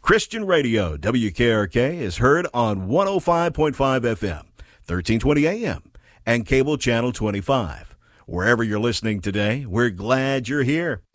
Christian Radio, WKRK, is heard on 105.5 FM, 1320 AM, and cable channel 25. Wherever you're listening today, we're glad you're here.